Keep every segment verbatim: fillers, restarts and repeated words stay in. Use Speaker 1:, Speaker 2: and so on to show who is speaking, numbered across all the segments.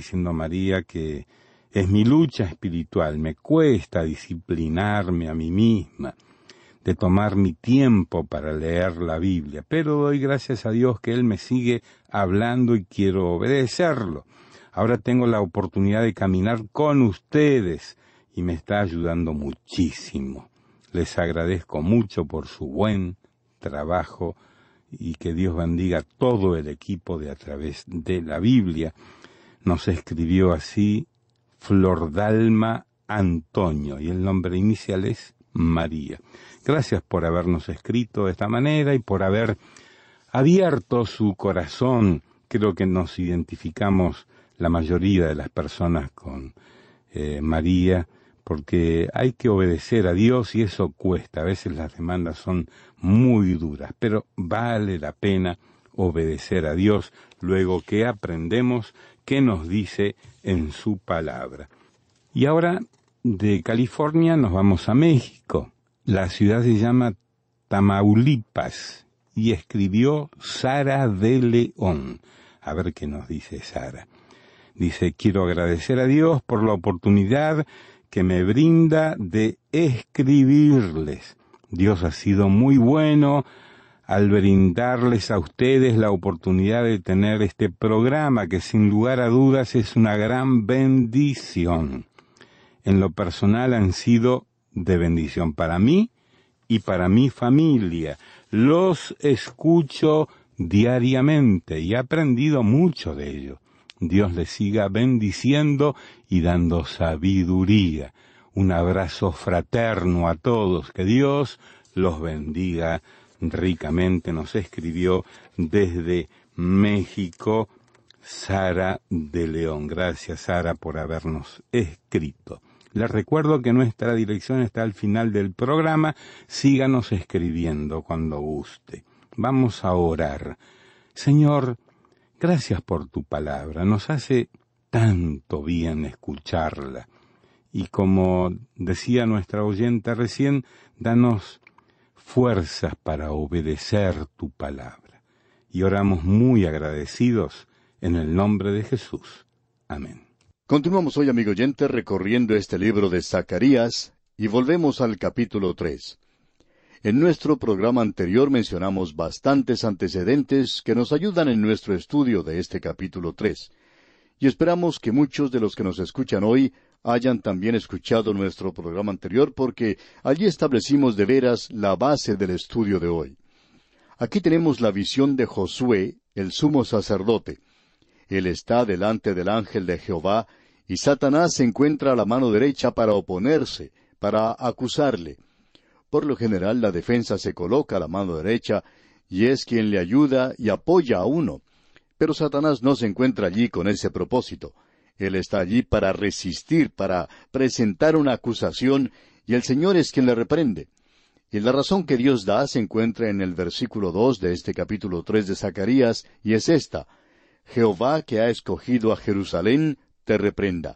Speaker 1: diciendo María que es mi lucha espiritual, me cuesta disciplinarme a mí misma, de tomar mi tiempo para leer la Biblia, pero doy gracias a Dios que Él me sigue hablando y quiero obedecerlo. Ahora tengo la oportunidad de caminar con ustedes y me está ayudando muchísimo. Les agradezco mucho por su buen trabajo y que Dios bendiga a todo el equipo de A Través de la Biblia. Nos escribió así Flor Dalma Antonio y el nombre inicial es María. Gracias por habernos escrito de esta manera y por haber abierto su corazón. Creo que nos identificamos la mayoría de las personas con eh, María, porque hay que obedecer a Dios y eso cuesta. A veces las demandas son muy duras, pero vale la pena obedecer a Dios luego que aprendemos qué nos dice en su palabra. Y ahora de California nos vamos a México. La ciudad se llama Tamaulipas y escribió Sara de León. A ver qué nos dice Sara. Dice, quiero agradecer a Dios por la oportunidad que me brinda de escribirles. Dios ha sido muy bueno al brindarles a ustedes la oportunidad de tener este programa que sin lugar a dudas es una gran bendición. En lo personal han sido de bendición para mí y para mi familia. Los escucho diariamente y he aprendido mucho de ello. Dios les siga bendiciendo y dando sabiduría. Un abrazo fraterno a todos. Que Dios los bendiga ricamente. Nos escribió desde México Sara de León. Gracias, Sara, por habernos escrito. Les recuerdo que nuestra dirección está al final del programa. Síganos escribiendo cuando guste. Vamos a orar. Señor, gracias por tu palabra. Nos hace tanto bien escucharla. Y como decía nuestra oyente recién, danos fuerzas para obedecer tu palabra. Y oramos muy agradecidos en el nombre de Jesús. Amén.
Speaker 2: Continuamos hoy, amigo oyente, recorriendo este libro de Zacarías y volvemos al capítulo tres. En nuestro programa anterior mencionamos bastantes antecedentes que nos ayudan en nuestro estudio de este capítulo tres. Y esperamos que muchos de los que nos escuchan hoy hayan también escuchado nuestro programa anterior porque allí establecimos de veras la base del estudio de hoy. Aquí tenemos la visión de Josué, el sumo sacerdote. Él está delante del ángel de Jehová y Satanás se encuentra a la mano derecha para oponerse, para acusarle. Por lo general la defensa se coloca a la mano derecha y es quien le ayuda y apoya a uno. Pero Satanás no se encuentra allí con ese propósito. Él está allí para resistir, para presentar una acusación y el Señor es quien le reprende. Y la razón que Dios da se encuentra en el versículo dos de este capítulo tres de Zacarías y es esta: Jehová que ha escogido a Jerusalén te reprenda.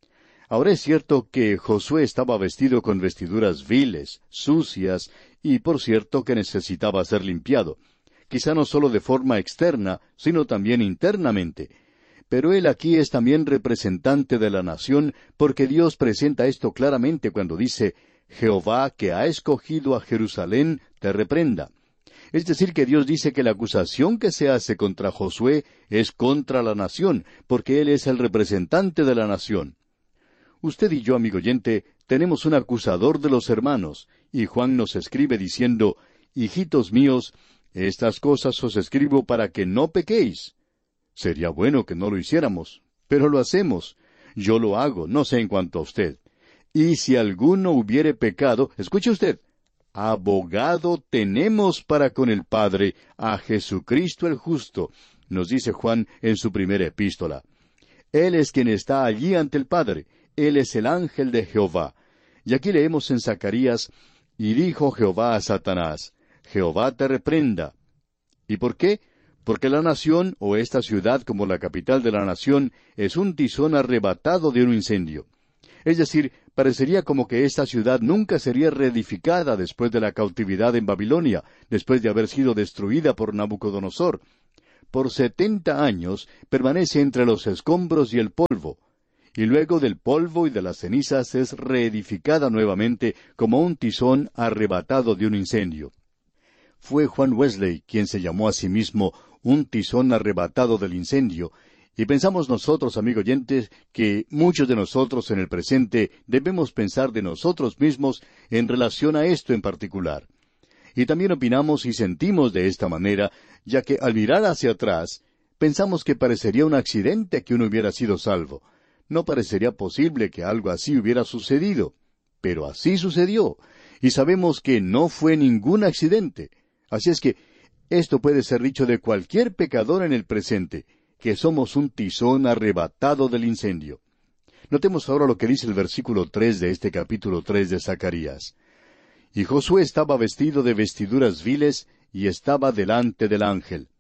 Speaker 2: Ahora es cierto que Josué estaba vestido con vestiduras viles, sucias, y por cierto que necesitaba ser limpiado. Quizá no solo de forma externa, sino también internamente. Pero él aquí es también representante de la nación, porque Dios presenta esto claramente cuando dice, Jehová que ha escogido a Jerusalén te reprenda. Es decir, que Dios dice que la acusación que se hace contra Josué es contra la nación, porque él es el representante de la nación. Usted y yo, amigo oyente, tenemos un acusador de los hermanos, y Juan nos escribe diciendo, Hijitos míos, estas cosas os escribo para que no pequéis. Sería bueno que no lo hiciéramos, pero lo hacemos. Yo lo hago, no sé en cuanto a usted. Y si alguno hubiere pecado, escuche usted, abogado tenemos para con el Padre, a Jesucristo el justo, nos dice Juan en su primera epístola. Él es quien está allí ante el Padre, Él es el ángel de Jehová. Y aquí leemos en Zacarías, y dijo Jehová a Satanás, Jehová te reprenda. ¿Y por qué? Porque la nación, o esta ciudad como la capital de la nación, es un tizón arrebatado de un incendio. Es decir, parecería como que esta ciudad nunca sería reedificada después de la cautividad en Babilonia, después de haber sido destruida por Nabucodonosor. por setenta años permanece entre los escombros y el polvo, y luego del polvo y de las cenizas es reedificada nuevamente como un tizón arrebatado de un incendio. Fue Juan Wesley quien se llamó a sí mismo un tizón arrebatado del incendio, y pensamos nosotros, amigo oyentes, que muchos de nosotros en el presente debemos pensar de nosotros mismos en relación a esto en particular. Y también opinamos y sentimos de esta manera, ya que al mirar hacia atrás, pensamos que parecería un accidente que uno hubiera sido salvo. No parecería posible que algo así hubiera sucedido, pero así sucedió, y sabemos que no fue ningún accidente. Así es que esto puede ser dicho de cualquier pecador en el presente, que somos un tizón arrebatado del incendio. Notemos ahora lo que dice el versículo tres de este capítulo tres de Zacarías. Y Josué estaba vestido de vestiduras viles, y estaba delante del ángel.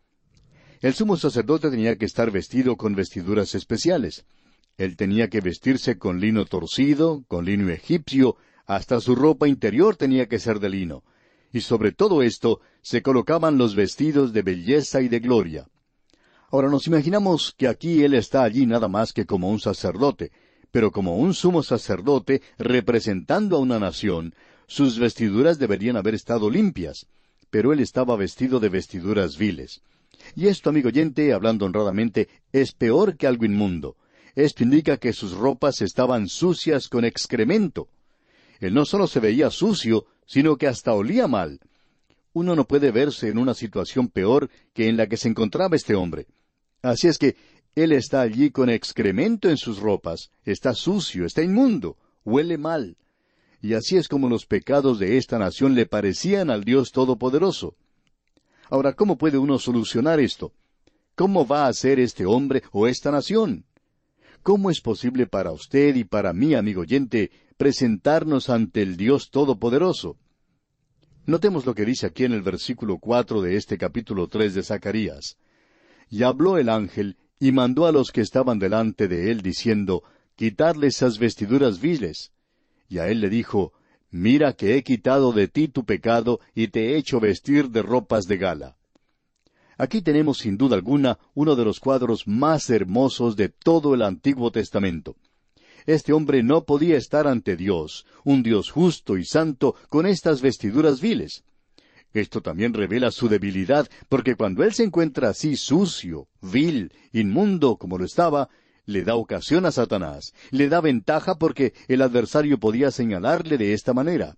Speaker 2: El sumo sacerdote tenía que estar vestido con vestiduras especiales. Él tenía que vestirse con lino torcido, con lino egipcio, hasta su ropa interior tenía que ser de lino. Y sobre todo esto se colocaban los vestidos de belleza y de gloria. Ahora nos imaginamos que aquí él está allí nada más que como un sacerdote, pero como un sumo sacerdote representando a una nación, sus vestiduras deberían haber estado limpias, pero él estaba vestido de vestiduras viles. Y esto, amigo oyente, hablando honradamente, es peor que algo inmundo. Esto indica que sus ropas estaban sucias con excremento. Él no solo se veía sucio, sino que hasta olía mal. Uno no puede verse en una situación peor que en la que se encontraba este hombre. Así es que él está allí con excremento en sus ropas, está sucio, está inmundo, huele mal. Y así es como los pecados de esta nación le parecían al Dios Todopoderoso. Ahora, ¿cómo puede uno solucionar esto? ¿Cómo va a ser este hombre o esta nación? ¿Cómo es posible para usted y para mí, amigo oyente, presentarnos ante el Dios Todopoderoso? Notemos lo que dice aquí en el versículo cuatro de este capítulo tres de Zacarías. Y habló el ángel, y mandó a los que estaban delante de él, diciendo, Quitadle esas vestiduras viles. Y a él le dijo, Mira que he quitado de ti tu pecado, y te he hecho vestir de ropas de gala. Aquí tenemos sin duda alguna uno de los cuadros más hermosos de todo el Antiguo Testamento. Este hombre no podía estar ante Dios, un Dios justo y santo, con estas vestiduras viles. Esto también revela su debilidad, porque cuando él se encuentra así sucio, vil, inmundo como lo estaba, le da ocasión a Satanás, le da ventaja porque el adversario podía señalarle de esta manera.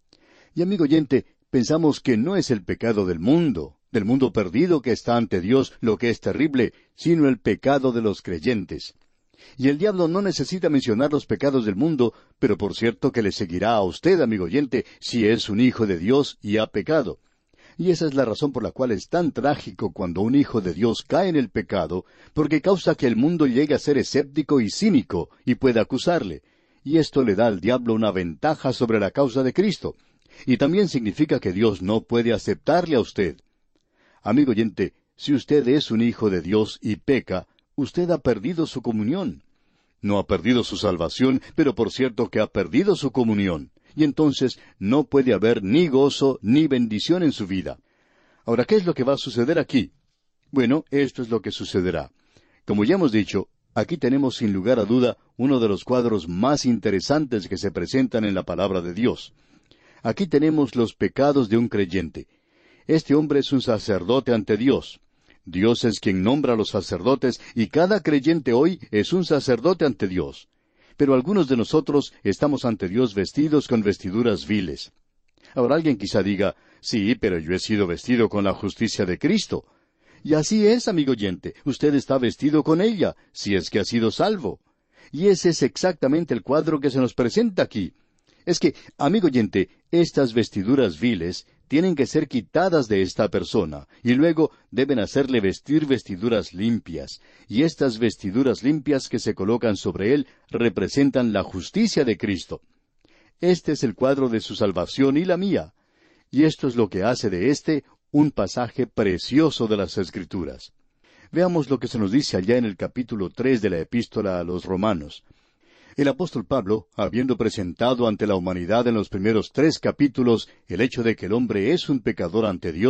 Speaker 2: Y amigo oyente, pensamos que no es el pecado del mundo, del mundo perdido que está ante Dios lo que es terrible, sino el pecado de los creyentes. Y el diablo no necesita mencionar los pecados del mundo, pero por cierto que le seguirá a usted, amigo oyente, si es un hijo de Dios y ha pecado. Y esa es la razón por la cual es tan trágico cuando un hijo de Dios cae en el pecado, porque causa que el mundo llegue a ser escéptico y cínico, y pueda acusarle. Y esto le da al diablo una ventaja sobre la causa de Cristo. Y también significa que Dios no puede aceptarle a usted. Amigo oyente, si usted es un hijo de Dios y peca, usted ha perdido su comunión. No ha perdido su salvación, pero por cierto que ha perdido su comunión. Y entonces no puede haber ni gozo ni bendición en su vida. Ahora, ¿qué es lo que va a suceder aquí? Bueno, esto es lo que sucederá. Como ya hemos dicho, aquí tenemos sin lugar a duda uno de los cuadros más interesantes que se presentan en la palabra de Dios. Aquí tenemos los pecados de un creyente. Este hombre es un sacerdote ante Dios. Dios es quien nombra a los sacerdotes y cada creyente hoy es un sacerdote ante Dios. Pero algunos de nosotros estamos ante Dios vestidos con vestiduras viles. Ahora alguien quizá diga, sí, pero yo he sido vestido con la justicia de Cristo. Y así es, amigo oyente, usted está vestido con ella, si es que ha sido salvo. Y ese es exactamente el cuadro que se nos presenta aquí. Es que, amigo oyente, estas vestiduras viles tienen que ser quitadas de esta persona, y luego deben hacerle vestir vestiduras limpias, y estas vestiduras limpias que se colocan sobre él representan la justicia de Cristo. Este es el cuadro de su salvación y la mía, y esto es lo que hace de éste un pasaje precioso de las Escrituras. Veamos lo que se nos dice allá en el capítulo tres de la Epístola a los Romanos. El apóstol Pablo, habiendo presentado ante la humanidad en los primeros tres capítulos el hecho de que el hombre es un pecador ante Dios,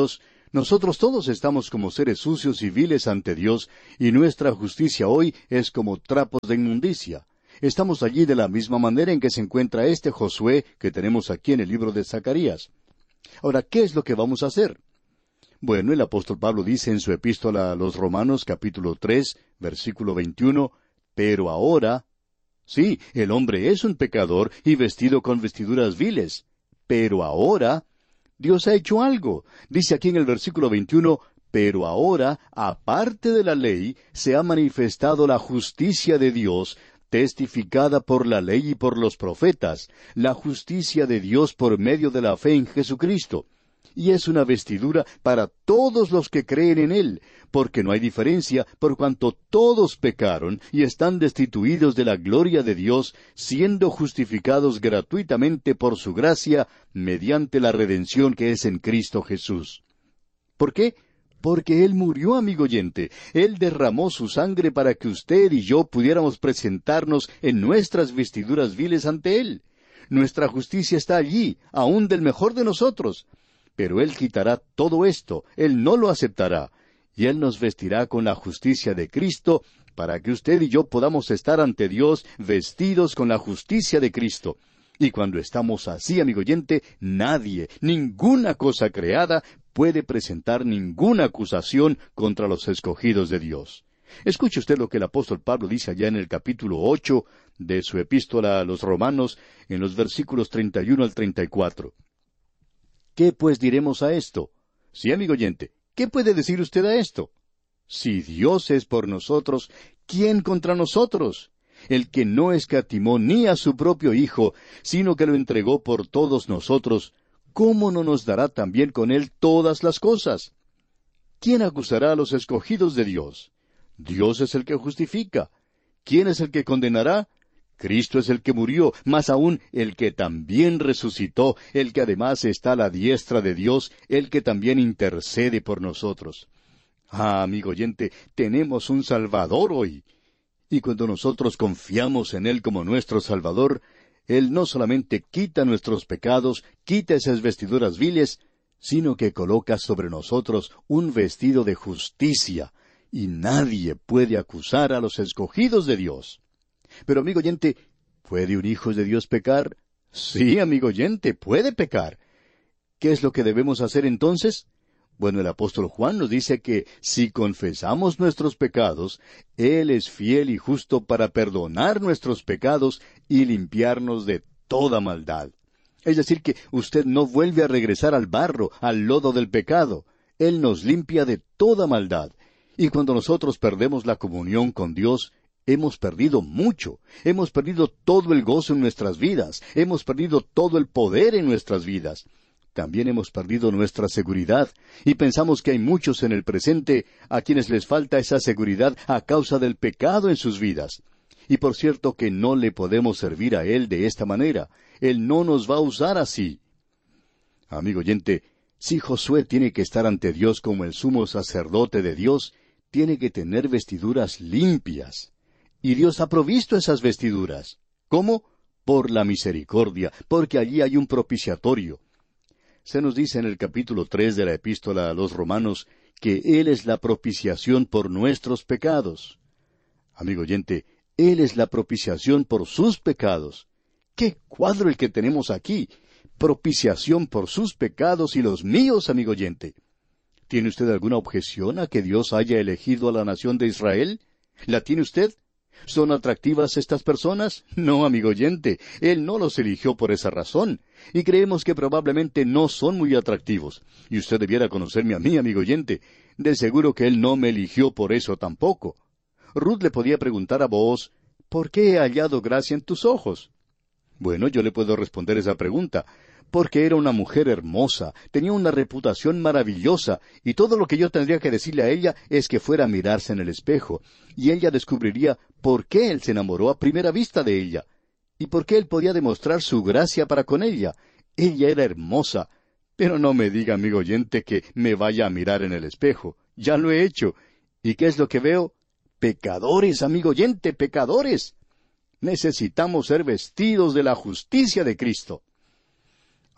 Speaker 2: Nosotros todos estamos como seres sucios y viles ante Dios, y nuestra justicia hoy es como trapos de inmundicia. Estamos allí de la misma manera en que se encuentra este Josué que tenemos aquí en el libro de Zacarías. Ahora, ¿qué es lo que vamos a hacer? Bueno, el apóstol Pablo dice en su epístola a los Romanos, capítulo tres, versículo veintiuno, pero ahora, sí, el hombre es un pecador y vestido con vestiduras viles, pero ahora Dios ha hecho algo. Dice aquí en el versículo veintiuno, pero ahora, aparte de la ley, se ha manifestado la justicia de Dios, testificada por la ley y por los profetas, la justicia de Dios por medio de la fe en Jesucristo. Y es una vestidura para todos los que creen en Él, porque no hay diferencia, por cuanto todos pecaron y están destituidos de la gloria de Dios, siendo justificados gratuitamente por su gracia, mediante la redención que es en Cristo Jesús. ¿Por qué? Porque Él murió, amigo oyente. Él derramó su sangre para que usted y yo pudiéramos presentarnos en nuestras vestiduras viles ante Él. Nuestra justicia está allí, aún del mejor de nosotros. Pero Él quitará todo esto, Él no lo aceptará, y Él nos vestirá con la justicia de Cristo, para que usted y yo podamos estar ante Dios vestidos con la justicia de Cristo. Y cuando estamos así, amigo oyente, nadie, ninguna cosa creada, puede presentar ninguna acusación contra los escogidos de Dios. Escuche usted lo que el apóstol Pablo dice allá en el capítulo ocho de su epístola a los Romanos, en los versículos treinta y uno al treinta y cuatro. ¿Qué pues diremos a esto? Sí, amigo oyente, ¿qué puede decir usted a esto? Si Dios es por nosotros, ¿quién contra nosotros? El que no escatimó ni a su propio Hijo, sino que lo entregó por todos nosotros, ¿cómo no nos dará también con Él todas las cosas? ¿Quién acusará a los escogidos de Dios? Dios es el que justifica. ¿Quién es el que condenará? Cristo es el que murió, más aún el que también resucitó, el que además está a la diestra de Dios, el que también intercede por nosotros. Ah, amigo oyente, tenemos un Salvador hoy. Y cuando nosotros confiamos en Él como nuestro Salvador, Él no solamente quita nuestros pecados, quita esas vestiduras viles, sino que coloca sobre nosotros un vestido de justicia, y nadie puede acusar a los escogidos de Dios. Pero, amigo oyente, ¿puede un hijo de Dios pecar? Sí, amigo oyente, puede pecar. ¿Qué es lo que debemos hacer entonces? Bueno, el apóstol Juan nos dice que si confesamos nuestros pecados, Él es fiel y justo para perdonar nuestros pecados y limpiarnos de toda maldad. Es decir, que usted no vuelve a regresar al barro, al lodo del pecado. Él nos limpia de toda maldad. Y cuando nosotros perdemos la comunión con Dios, hemos perdido mucho. Hemos perdido todo el gozo en nuestras vidas. Hemos perdido todo el poder en nuestras vidas. También hemos perdido nuestra seguridad. Y pensamos que hay muchos en el presente a quienes les falta esa seguridad a causa del pecado en sus vidas. Y por cierto que no le podemos servir a Él de esta manera. Él no nos va a usar así. Amigo oyente, si Josué tiene que estar ante Dios como el sumo sacerdote de Dios, tiene que tener vestiduras limpias. Y Dios ha provisto esas vestiduras. ¿Cómo? Por la misericordia, porque allí hay un propiciatorio. Se nos dice en el capítulo tres de la epístola a los Romanos que Él es la propiciación por nuestros pecados. Amigo oyente, Él es la propiciación por sus pecados. ¡Qué cuadro el que tenemos aquí! Propiciación por sus pecados y los míos, amigo oyente. ¿Tiene usted alguna objeción a que Dios haya elegido a la nación de Israel? ¿La tiene usted? ¿Son atractivas estas personas? No, amigo oyente, Él no los eligió por esa razón, y creemos que probablemente no son muy atractivos. Y usted debiera conocerme a mí, amigo oyente. De seguro que Él no me eligió por eso tampoco. Ruth le podía preguntar a Booz, ¿por qué he hallado gracia en tus ojos? Bueno, yo le puedo responder esa pregunta. Porque era una mujer hermosa, tenía una reputación maravillosa, y todo lo que yo tendría que decirle a ella es que fuera a mirarse en el espejo, y ella descubriría por qué él se enamoró a primera vista de ella, y por qué él podía demostrar su gracia para con ella. Ella era hermosa, pero no me diga, amigo oyente, que me vaya a mirar en el espejo. Ya lo he hecho. ¿Y qué es lo que veo? Pecadores, amigo oyente, pecadores. Necesitamos ser vestidos de la justicia de Cristo.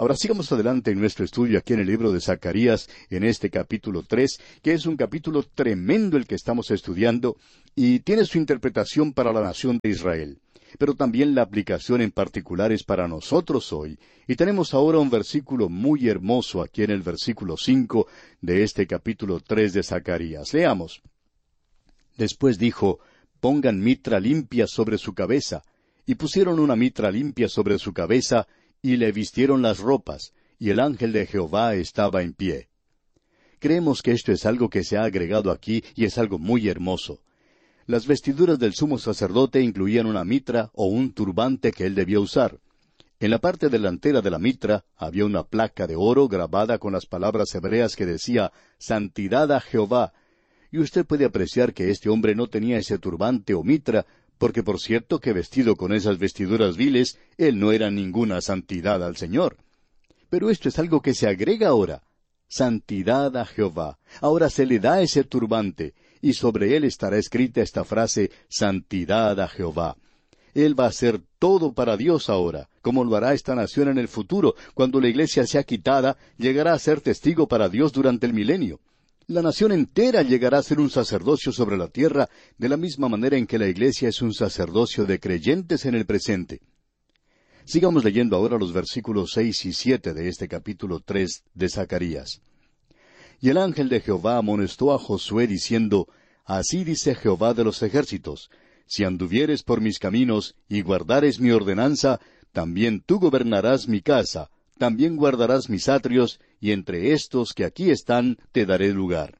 Speaker 2: Ahora sigamos adelante en nuestro estudio aquí en el libro de Zacarías, en este capítulo tres, que es un capítulo tremendo el que estamos estudiando, y tiene su interpretación para la nación de Israel. Pero también la aplicación en particular es para nosotros hoy. Y tenemos ahora un versículo muy hermoso aquí en el versículo cinco de este capítulo tres de Zacarías. Leamos. Después dijo, pongan mitra limpia sobre su cabeza. Y pusieron una mitra limpia sobre su cabeza, y le vistieron las ropas, y el ángel de Jehová estaba en pie. Creemos que esto es algo que se ha agregado aquí, y es algo muy hermoso. Las vestiduras del sumo sacerdote incluían una mitra o un turbante que él debía usar. En la parte delantera de la mitra había una placa de oro grabada con las palabras hebreas que decía, Santidad a Jehová. Y usted puede apreciar que este hombre no tenía ese turbante o mitra, porque por cierto que vestido con esas vestiduras viles, él no era ninguna santidad al Señor. Pero esto es algo que se agrega ahora. Santidad a Jehová. Ahora se le da ese turbante, y sobre él estará escrita esta frase, Santidad a Jehová. Él va a hacer todo para Dios ahora, como lo hará esta nación en el futuro. Cuando la iglesia sea quitada, llegará a ser testigo para Dios durante el milenio. La nación entera llegará a ser un sacerdocio sobre la tierra, de la misma manera en que la iglesia es un sacerdocio de creyentes en el presente. Sigamos leyendo ahora los versículos seis y siete de este capítulo tres de Zacarías. Y el ángel de Jehová amonestó a Josué diciendo, Así dice Jehová de los ejércitos, si anduvieres por mis caminos y guardares mi ordenanza, también tú gobernarás mi casa, también guardarás mis atrios, y entre estos que aquí están te daré lugar.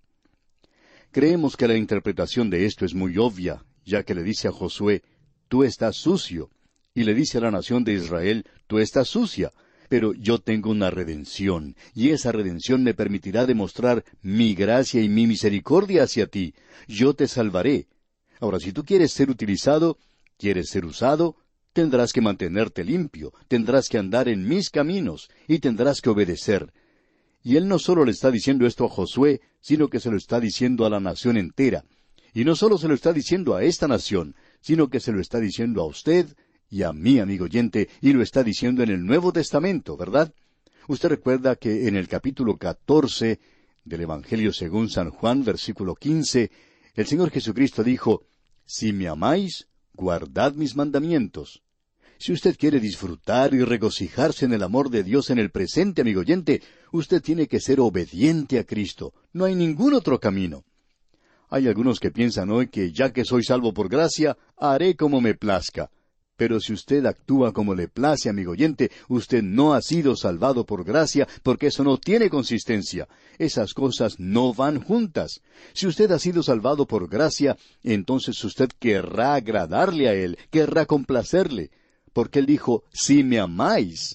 Speaker 2: Creemos que la interpretación de esto es muy obvia, ya que le dice a Josué, tú estás sucio, y le dice a la nación de Israel, tú estás sucia, pero yo tengo una redención, y esa redención me permitirá demostrar mi gracia y mi misericordia hacia ti. Yo te salvaré. Ahora, si tú quieres ser utilizado, quieres ser usado, tendrás que mantenerte limpio, tendrás que andar en mis caminos, y tendrás que obedecer. Y él no solo le está diciendo esto a Josué, sino que se lo está diciendo a la nación entera. Y no solo se lo está diciendo a esta nación, sino que se lo está diciendo a usted y a mí, amigo oyente, y lo está diciendo en el Nuevo Testamento, ¿verdad? Usted recuerda que en el capítulo catorce del Evangelio según San Juan, versículo quince, el Señor Jesucristo dijo, Si me amáis, guardad mis mandamientos. Si usted quiere disfrutar y regocijarse en el amor de Dios en el presente, amigo oyente, usted tiene que ser obediente a Cristo. No hay ningún otro camino. Hay algunos que piensan hoy que ya que soy salvo por gracia, haré como me plazca. Pero si usted actúa como le place, amigo oyente, usted no ha sido salvado por gracia, porque eso no tiene consistencia. Esas cosas no van juntas. Si usted ha sido salvado por gracia, entonces usted querrá agradarle a Él, querrá complacerle, porque Él dijo, si me amáis.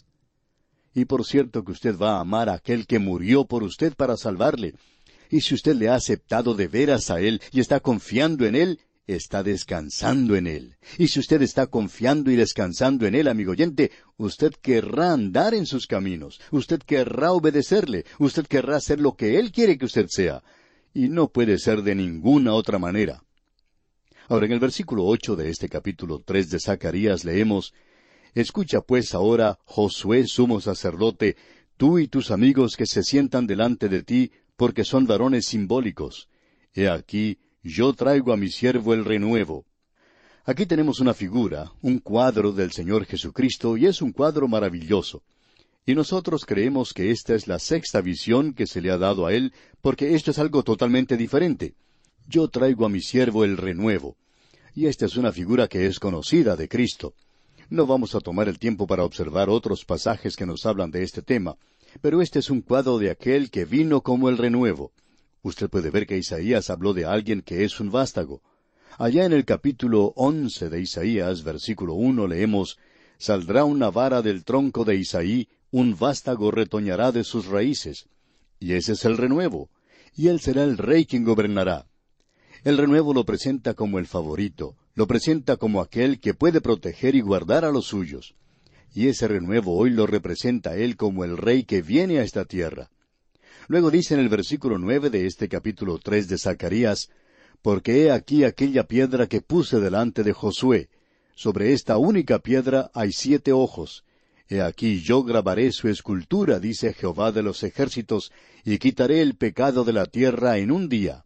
Speaker 2: Y por cierto que usted va a amar a aquel que murió por usted para salvarle. Y si usted le ha aceptado de veras a Él y está confiando en Él, está descansando en Él. Y si usted está confiando y descansando en Él, amigo oyente, usted querrá andar en sus caminos, usted querrá obedecerle, usted querrá hacer lo que Él quiere que usted sea. Y no puede ser de ninguna otra manera. Ahora, en el versículo ocho de este capítulo tres de Zacarías leemos, Escucha pues ahora, Josué, sumo sacerdote, tú y tus amigos que se sientan delante de ti, porque son varones simbólicos. He aquí, yo traigo a mi siervo el renuevo. Aquí tenemos una figura, un cuadro del Señor Jesucristo, y es un cuadro maravilloso. Y nosotros creemos que esta es la sexta visión que se le ha dado a él, porque esto es algo totalmente diferente. Yo traigo a mi siervo el renuevo. Y esta es una figura que es conocida de Cristo. No vamos a tomar el tiempo para observar otros pasajes que nos hablan de este tema, pero este es un cuadro de aquel que vino como el renuevo. Usted puede ver que Isaías habló de alguien que es un vástago. Allá en el capítulo once de Isaías, versículo uno, leemos, Saldrá una vara del tronco de Isaí, un vástago retoñará de sus raíces. Y ese es el renuevo. Y él será el rey quien gobernará. El renuevo lo presenta como el favorito, lo presenta como aquel que puede proteger y guardar a los suyos. Y ese renuevo hoy lo representa a él como el rey que viene a esta tierra. Luego dice en el versículo nueve de este capítulo tres de Zacarías, Porque he aquí aquella piedra que puse delante de Josué. Sobre esta única piedra hay siete ojos. He aquí yo grabaré su escultura, dice Jehová de los ejércitos, y quitaré el pecado de la tierra en un día.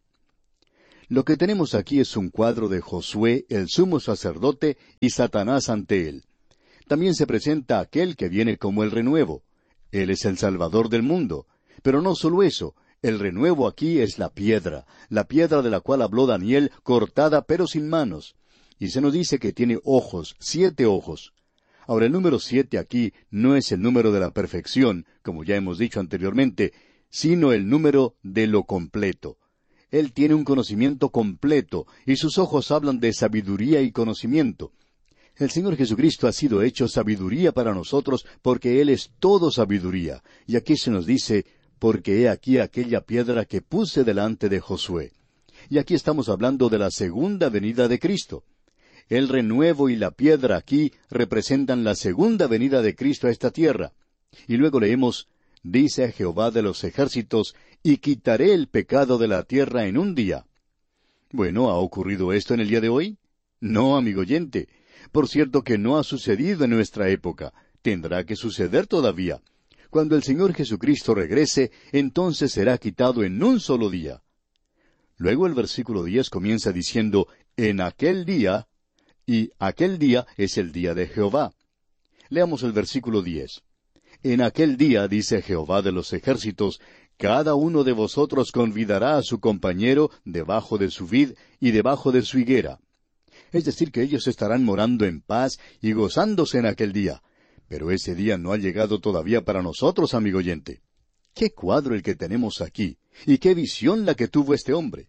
Speaker 2: Lo que tenemos aquí es un cuadro de Josué, el sumo sacerdote, y Satanás ante él. También se presenta aquel que viene como el renuevo. Él es el Salvador del mundo. Pero no solo eso, el renuevo aquí es la piedra, la piedra de la cual habló Daniel, cortada pero sin manos. Y se nos dice que tiene ojos, siete ojos. Ahora, el número siete aquí no es el número de la perfección, como ya hemos dicho anteriormente, sino el número de lo completo. Él tiene un conocimiento completo, y sus ojos hablan de sabiduría y conocimiento. El Señor Jesucristo ha sido hecho sabiduría para nosotros, porque Él es todo sabiduría. Y aquí se nos dice, porque he aquí aquella piedra que puse delante de Josué. Y aquí estamos hablando de la segunda venida de Cristo. El renuevo y la piedra aquí representan la segunda venida de Cristo a esta tierra. Y luego leemos, dice Jehová de los ejércitos, y quitaré el pecado de la tierra en un día. Bueno, ¿ha ocurrido esto en el día de hoy? No, amigo oyente. Por cierto que no ha sucedido en nuestra época. Tendrá que suceder todavía. Cuando el Señor Jesucristo regrese, entonces será quitado en un solo día. Luego el versículo diez comienza diciendo, en aquel día, y aquel día es el día de Jehová. Leamos el versículo diez. En aquel día, dice Jehová de los ejércitos, cada uno de vosotros convidará a su compañero debajo de su vid y debajo de su higuera. Es decir, que ellos estarán morando en paz y gozándose en aquel día. Pero ese día no ha llegado todavía para nosotros, amigo oyente. ¡Qué cuadro el que tenemos aquí! ¡Y qué visión la que tuvo este hombre!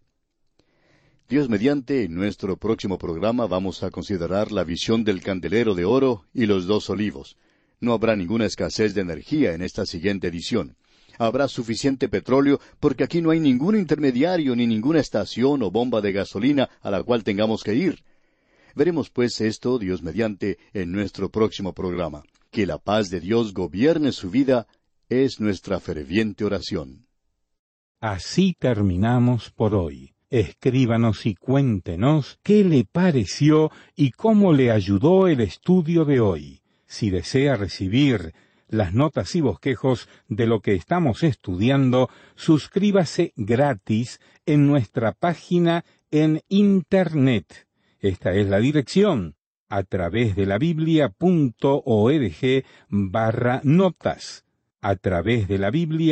Speaker 2: Dios mediante, en nuestro próximo programa vamos a considerar la visión del candelero de oro y los dos olivos. No habrá ninguna escasez de energía en esta siguiente edición. Habrá suficiente petróleo porque aquí no hay ningún intermediario ni ninguna estación o bomba de gasolina a la cual tengamos que ir. Veremos pues esto, Dios mediante, en nuestro próximo programa. Que la paz de Dios gobierne su vida es nuestra ferviente oración.
Speaker 1: Así terminamos por hoy. Escríbanos y cuéntenos qué le pareció y cómo le ayudó el estudio de hoy. Si desea recibir las notas y bosquejos de lo que estamos estudiando, suscríbase gratis en nuestra página en Internet. Esta es la dirección, a través de la biblia.org barra notas. a través de la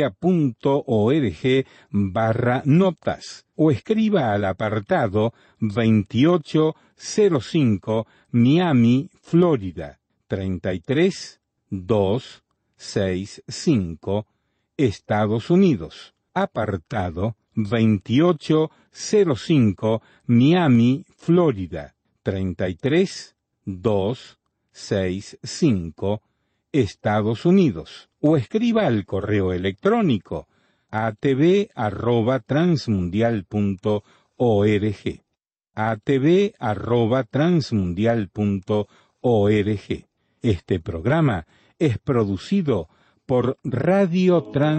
Speaker 1: biblia.org barra notas o escriba al apartado veintiocho cero cinco Miami, Florida, treinta y tres mil doscientos sesenta y cinco, Estados Unidos. Apartado veintiocho cero cinco Miami, Florida, treinta y tres mil doscientos sesenta y cinco, Estados Unidos, o escriba al correo electrónico a t v arroba transmundial punto org, a t v arroba transmundial punto org. Este programa es producido por Radio Trans